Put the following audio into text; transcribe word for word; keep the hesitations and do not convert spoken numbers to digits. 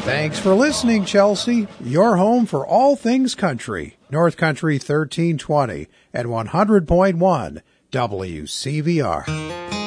Thanks for listening, Chelsea. Your home for all things country. North Country thirteen twenty and one hundred point one W C V R.